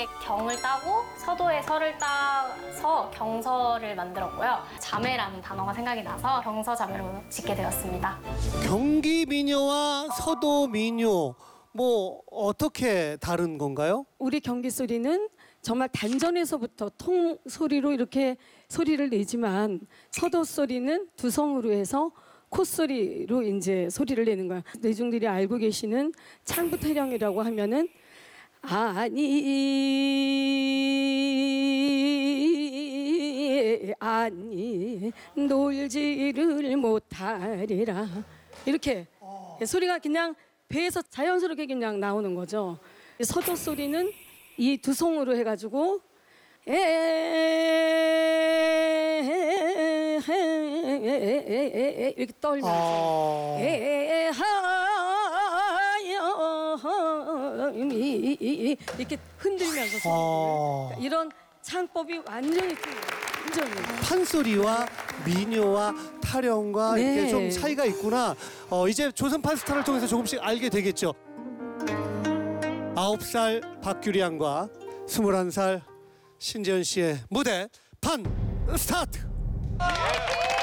동쪽에 경을 따고 서도에 서를 따서 경서를 만들었고요. 자매라는 단어가 생각이 나서 경서자매로 짓게 되었습니다. 경기 민요와 서도 민요 뭐 어떻게 다른 건가요? 우리 경기 소리는 정말 단전에서부터 통 소리로 이렇게 소리를 내지만 서도 소리는 두성으로 해서 콧소리로 이제 소리를 내는 거야. 대중들이 알고 계시는 창부태령이라고 하면은 아니 놀지를 못하리라 이렇게 소리가 그냥 배에서 자연스럽게 그냥 나오는 거죠. 서도 소리는 이 두성으로 해가지고 이렇게 떨면서 이렇게 흔들면서 소리를 이런 창법이 완전히 완전히 판소리와 민요와 타령과 네. 이렇게 좀 차이가 있구나. 이제 조선 판스타를 통해서 조금씩 알게 되겠죠. 9살 박규리 양과 21살 신재현 씨의 무대 판 스타트.